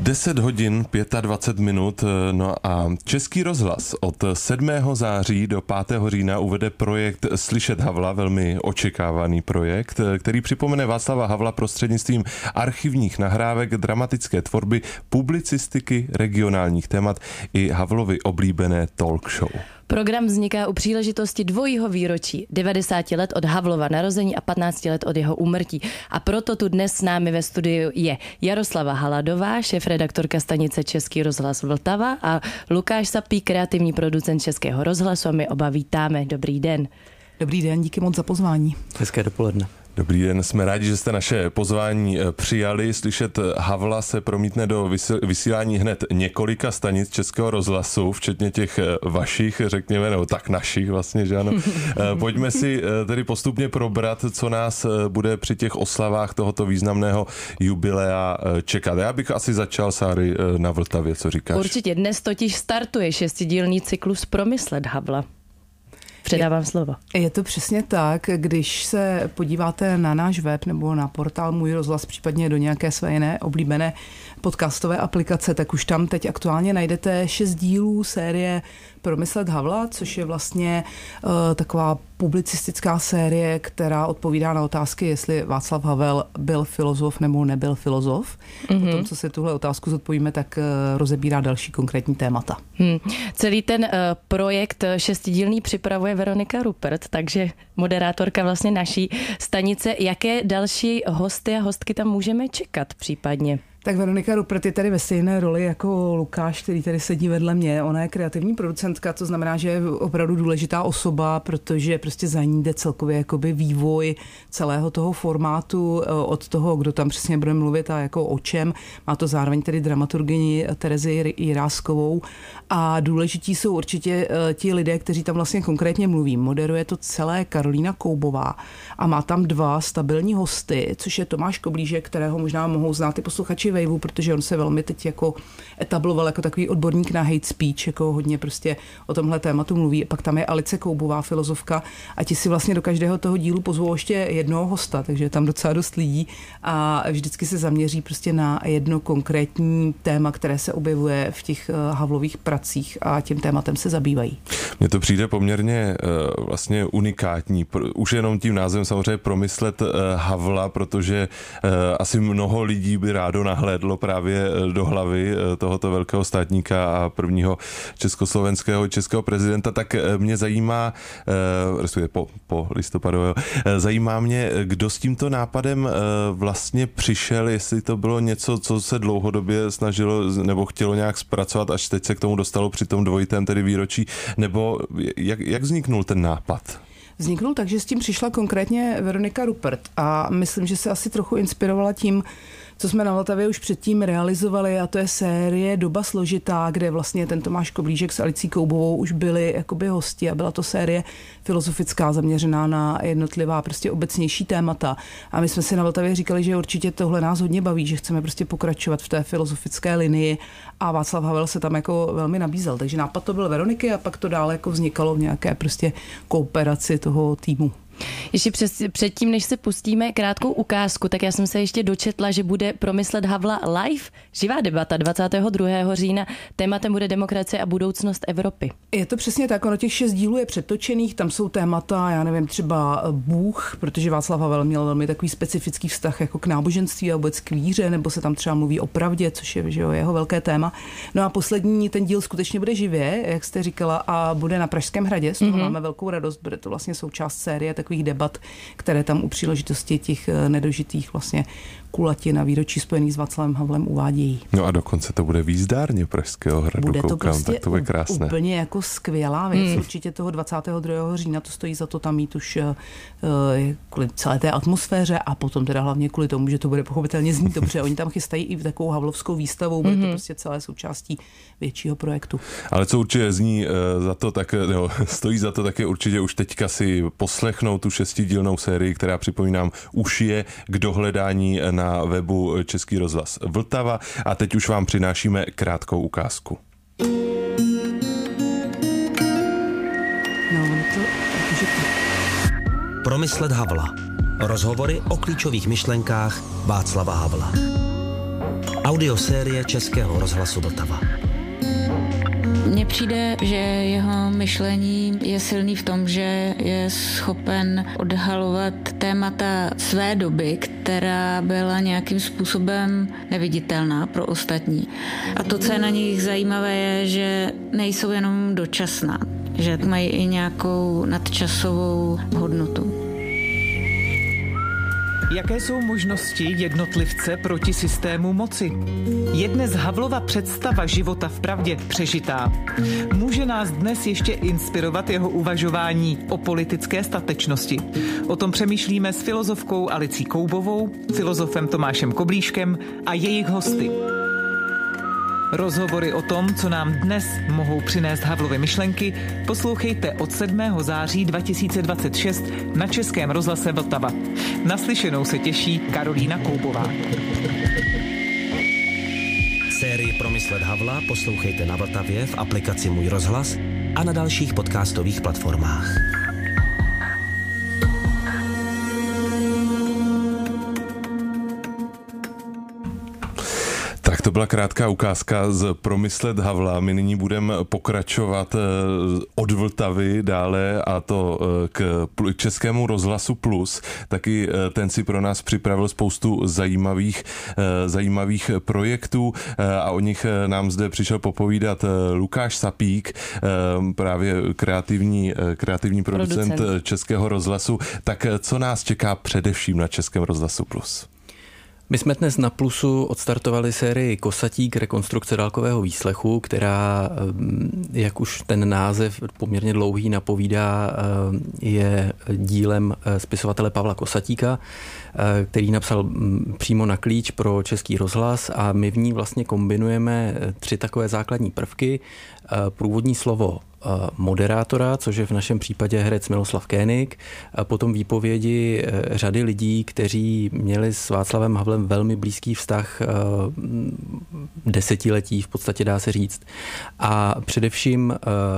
10 hodin 25 minut, no a Český rozhlas od 7. září do 5. října uvede projekt Slyšet Havla, velmi očekávaný projekt, který připomene Václava Havla prostřednictvím archivních nahrávek, dramatické tvorby, publicistiky, regionálních témat i Havlovy oblíbené talk show. Program vzniká u příležitosti dvojího výročí, 90 let od Havlova narození a 15 let od jeho úmrtí. A proto tu dnes s námi ve studiu je Jaroslava Haladová, šéfredaktorka stanice Český rozhlas Vltava, a Lukáš Sapík, kreativní producent Českého rozhlasu, a my oba vítáme. Dobrý den. Dobrý den, díky moc za pozvání. Hezké dopoledne. Dobrý den, jsme rádi, že jste naše pozvání přijali. Slyšet Havla se promítne do vysílání hned několika stanic Českého rozhlasu, včetně těch vašich, řekněme, nebo tak našich vlastně, že ano. Pojďme si tedy postupně probrat, co nás bude při těch oslavách tohoto významného jubilea čekat. Já bych asi začal, Sáry, na Vltavě, co říkáš? Určitě, dnes totiž startuje 6dílný cyklus Promyslet Havla. Předávám slovo. Je to přesně tak, když se podíváte na náš web nebo na portál Můj rozhlas, případně do nějaké své jiné oblíbené podcastové aplikace, tak už tam teď aktuálně najdete 6 dílů série Promyslet Havla, což je vlastně taková publicistická série, která odpovídá na otázky, jestli Václav Havel byl filozof nebo nebyl filozof. Potom, co si tuhle otázku zodpovíme, tak rozebírá další konkrétní témata. Celý ten projekt 6dílný připravuje Veronika Rupert, takže moderátorka vlastně naší stanice. Jaké další hosty a hostky tam můžeme čekat případně? Tak Veronika Rupert je tady ve stejné roli jako Lukáš, který tady sedí vedle mě. Ona je kreativní producentka, to znamená, že je opravdu důležitá osoba, protože prostě za ní jde celkově jakoby vývoj celého toho formátu, od toho, kdo tam přesně bude mluvit a jako o čem. Má to zároveň tedy dramaturgyni Terezi Jiráskovou a důležití jsou určitě ti lidé, kteří tam vlastně konkrétně mluví. Moderuje to celé Karolína Koubová a má tam 2 stabilní hosty, což je Tomáš Koblížek, kterého možná mohou znát i posluchači Waveu, protože on se velmi teď jako etabloval jako takový odborník na hate speech, jako hodně prostě o tomhle tématu mluví. Pak tam je Alice Koubová, filozofka, a ti si vlastně do každého toho dílu pozvou ještě jednoho hosta, takže je tam docela dost lidí a vždycky se zaměří prostě na jedno konkrétní téma, které se objevuje v těch Havlových pracích a tím tématem se zabývají. Mně to přijde poměrně vlastně unikátní. Už jenom tím názvem samozřejmě Promyslet Havla, protože asi mnoho lidí by rádo nahlédlo právě do hlavy tohoto velkého státníka a prvního českého prezidenta, tak mě zajímá, respektive po listopadového, zajímá mě, kdo s tímto nápadem vlastně přišel, jestli to bylo něco, co se dlouhodobě snažilo nebo chtělo nějak zpracovat, až teď se k tomu dostalo při tom dvojitém tedy výročí, nebo jak vzniknul ten nápad? Vzniknul tak, že s tím přišla konkrétně Veronika Rupert a myslím, že se asi trochu inspirovala tím, co jsme na Vltavě už předtím realizovali, a to je série Doba složitá, kde vlastně ten Tomáš Koblížek s Alicí Koubovou už byli jakoby hosti a byla to série filozofická, zaměřená na jednotlivá prostě obecnější témata. A my jsme si na Vltavě říkali, že určitě tohle nás hodně baví, že chceme prostě pokračovat v té filozofické linii a Václav Havel se tam jako velmi nabízel. Takže nápad to byl Veroniky a pak to dále jako vznikalo v nějaké prostě kooperaci toho týmu. Ještě předtím, než se pustíme krátkou ukázku, tak já jsem se ještě dočetla, že bude Promyslet Havla live, živá debata 22. října. Tématem bude demokracie a budoucnost Evropy. Je to přesně tak, ono těch 6 dílů je předtočených, tam jsou témata, já nevím, třeba Bůh, protože Václav Havel měl velmi takový specifický vztah jako k náboženství a vůbec k víře, nebo se tam třeba mluví o pravdě, což je, že jo, jeho velké téma. No a poslední ten díl skutečně bude živě, jak jste říkala, a bude na Pražském hradě, z toho máme velkou radost, bude to vlastně součást série takových debat, které tam u příležitosti těch nedožitých vlastně kulatin na výročí spojených s Václavem Havlem uvádějí. No a dokonce to bude v jízdárně Pražského hradu, bude to koukám, prostě tak to bude krásné. Úplně jako skvělá věc. Určitě toho 22. října to stojí za to tam mít už kvůli celé té atmosféře a potom teda hlavně kvůli tomu, že to bude pochopitelně znít dobře. Oni tam chystají i takovou havlovskou výstavu, bude to prostě celé součástí většího projektu. Ale co určitě zní za to, tak stojí za to také určitě už teďka si poslechnout tu 6dílnou sérii, která, připomínám, už je k dohledání na webu Český rozhlas Vltava, a teď už vám přinášíme krátkou ukázku. Promyslet Havla. Rozhovory o klíčových myšlenkách Václava Havla. Audiosérie Českého rozhlasu Vltava. Mně přijde, že jeho myšlení je silný v tom, že je schopen odhalovat témata své doby, která byla nějakým způsobem neviditelná pro ostatní. A to, co je na nich zajímavé, je, že nejsou jenom dočasná, že mají i nějakou nadčasovou hodnotu. Jaké jsou možnosti jednotlivce proti systému moci? Je dnes Havlova představa života v pravdě přežitá? Může nás dnes ještě inspirovat jeho uvažování o politické statečnosti? O tom přemýšlíme s filozofkou Alicí Koubovou, filozofem Tomášem Koblíškem a jejich hosty. Rozhovory o tom, co nám dnes mohou přinést Havlovy myšlenky, poslouchejte od 7. září 2026 na Českém rozhlase Vltava. Naslyšenou se těší Karolína Koubová. Sérii Promyslet Havla poslouchejte na Vltavě v aplikaci Můj rozhlas a na dalších podcastových platformách. Tak to byla krátká ukázka z Promyslet Havla. My nyní budeme pokračovat od Vltavy dále, a to k Českému rozhlasu Plus. Taky ten si pro nás připravil spoustu zajímavých projektů a o nich nám zde přišel popovídat Lukáš Sapík, právě kreativní producent Českého rozhlasu. Tak co nás čeká především na Českém rozhlasu Plus? My jsme dnes na Plusu odstartovali sérii Kosatík, rekonstrukce dálkového výslechu, která, jak už ten název poměrně dlouhý napovídá, je dílem spisovatele Pavla Kosatíka, který napsal přímo na klíč pro Český rozhlas, a my v ní vlastně kombinujeme 3 takové základní prvky. Průvodní slovo moderátora, což je v našem případě herec Miloslav Kénik, potom výpovědi řady lidí, kteří měli s Václavem Havlem velmi blízký vztah, desetiletí v podstatě dá se říct, a především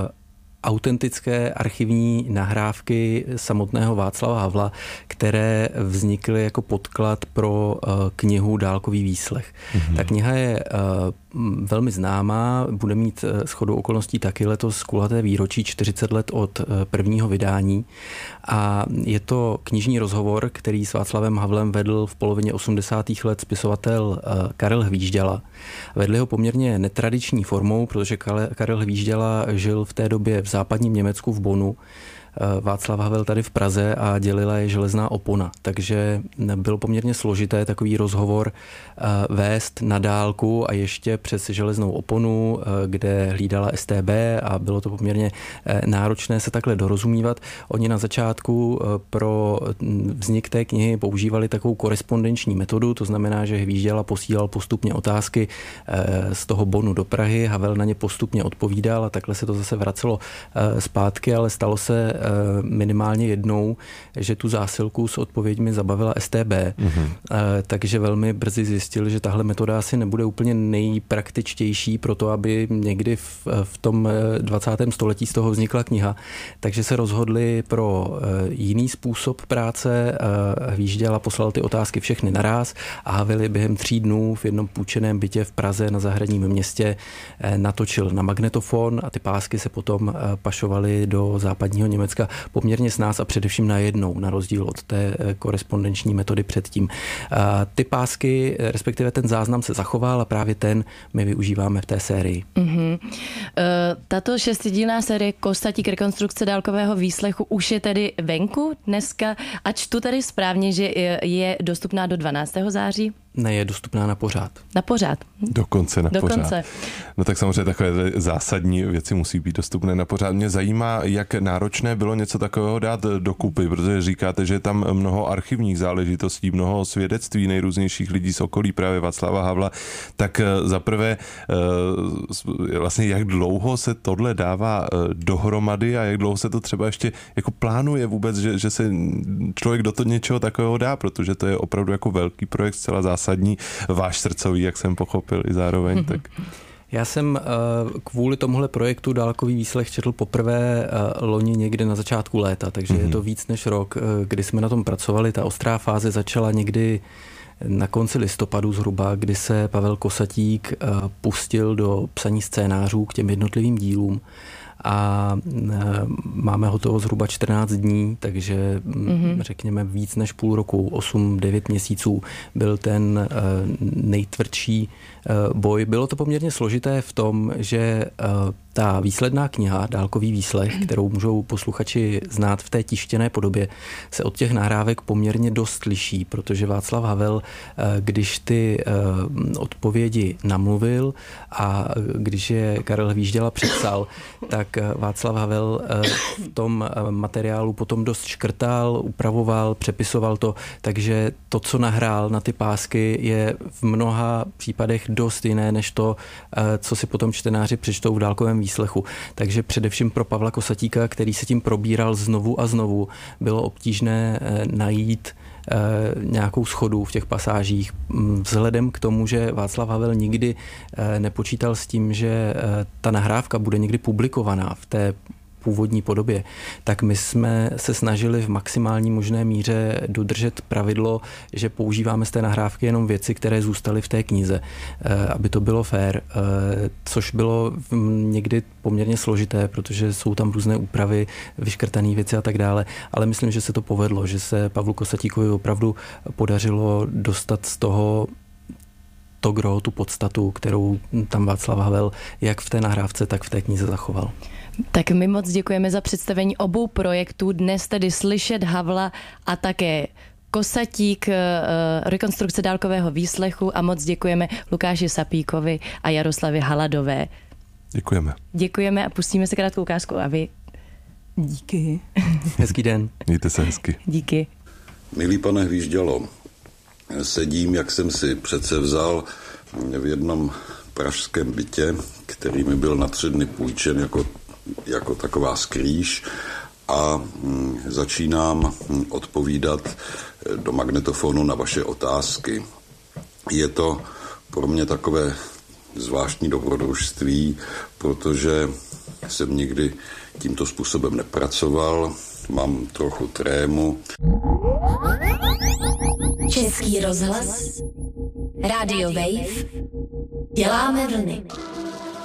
autentické archivní nahrávky samotného Václava Havla, které vznikly jako podklad pro knihu Dálkový výslech. Mm-hmm. Ta kniha je velmi známá, bude mít shodou okolností taky letos kulaté výročí 40 let od prvního vydání, a je to knižní rozhovor, který s Václavem Havlem vedl v polovině 80. let spisovatel Karel Hvížďala. Vedli ho poměrně netradiční formou, protože Karel Hvížďala žil v té době v západním Německu v Bonnu, Václav Havel tady v Praze a dělila je železná opona. Takže bylo poměrně složité takový rozhovor vést na dálku a ještě přes železnou oponu, kde hlídala StB, a bylo to poměrně náročné se takhle dorozumívat. Oni na začátku pro vznik té knihy používali takovou korespondenční metodu, to znamená, že Hvížďala posílal postupně otázky z toho Bonnu do Prahy, Havel na ně postupně odpovídal a takhle se to zase vracelo zpátky, ale stalo se minimálně jednou, že tu zásilku s odpověďmi zabavila StB. Mm-hmm. Takže velmi brzy zjistil, že tahle metoda asi nebude úplně nejpraktičtější pro to, aby někdy v tom 20. století z toho vznikla kniha. Takže se rozhodli pro jiný způsob práce. Hvížďala poslal ty otázky všechny naráz a Havel během 3 dnů v jednom půjčeném bytě v Praze na zahradním městě natočil na magnetofon a ty pásky se potom pašovaly do západního Německa poměrně snáz a především najednou, na rozdíl od té korespondenční metody předtím. Ty pásky, respektive ten záznam se zachoval a právě ten my využíváme v té sérii. Mm-hmm. Tato 6dílná série Kosatík, rekonstrukce dálkového výslechu už je tedy venku dneska, a čtu tady správně, že je dostupná do 12. září? Ne, je dostupná na pořád. Na pořád. Dokonce na pořád. No tak samozřejmě takové zásadní věci musí být dostupné na pořád. Mě zajímá, jak náročné bylo něco takového dát dokupy, protože říkáte, že je tam mnoho archivních záležitostí, mnoho svědectví nejrůznějších lidí z okolí právě Václava Havla. Tak zaprvé vlastně jak dlouho se tohle dává dohromady a jak dlouho se to třeba ještě jako plánuje vůbec, že se člověk do toho něčeho takového dá, protože to je opravdu jako velký projekt, zcela zásadní, váš srdcový, jak jsem pochopil i zároveň. Mm-hmm. Tak. Já jsem kvůli tomuhle projektu Dálkový výslech četl poprvé loni někde na začátku léta, takže je to víc než rok, kdy jsme na tom pracovali. Ta ostrá fáze začala někdy na konci listopadu zhruba, kdy se Pavel Kosatík pustil do psaní scénářů k těm jednotlivým dílům a máme hotovo zhruba 14 dní, takže řekněme víc než půl roku, 8-9 měsíců byl ten nejtvrdší boj. Bylo to poměrně složité v tom, že ta výsledná kniha, dálkový výslech, kterou můžou posluchači znát v té tištěné podobě, se od těch nahrávek poměrně dost liší, protože Václav Havel, když ty odpovědi namluvil a když je Karel Hvížděla přepsal, tak Václav Havel v tom materiálu potom dost škrtal, upravoval, přepisoval to, takže to, co nahrál na ty pásky, je v mnoha případech dost jiné, než to, co si potom čtenáři přečtou v dálkovém výslechu. Takže především pro Pavla Kosatíka, který se tím probíral znovu a znovu, bylo obtížné najít nějakou shodu v těch pasážích. Vzhledem k tomu, že Václav Havel nikdy nepočítal s tím, že ta nahrávka bude někdy publikovaná v té původní podobě, tak my jsme se snažili v maximální možné míře dodržet pravidlo, že používáme z té nahrávky jenom věci, které zůstaly v té knize, aby to bylo fair, což bylo někdy poměrně složité, protože jsou tam různé úpravy, vyškrtané věci a tak dále, ale myslím, že se to povedlo, že se Pavlu Kosatíkovi opravdu podařilo dostat z toho to gro, tu podstatu, kterou tam Václav Havel jak v té nahrávce, tak v té knize zachoval. Tak my moc děkujeme za představení obou projektů. Dnes tedy Slyšet Havla a také Kosatík, rekonstrukce dálkového výslechu a moc děkujeme Lukáši Sapíkovi a Jaroslavě Haladové. Děkujeme. Děkujeme a pustíme se krátkou ukázku a vy. Díky. Hezký den. Mějte se hezky. Díky. Milý pane Hvíždělo, sedím, jak jsem si přece vzal v jednom pražském bytě, který mi byl na 3 dny půjčen jako taková skrýš a začínám odpovídat do magnetofonu na vaše otázky. Je to pro mě takové zvláštní dobrodružství, protože jsem nikdy tímto způsobem nepracoval, mám trochu trému. Český rozhlas, Radio Wave, děláme vlny.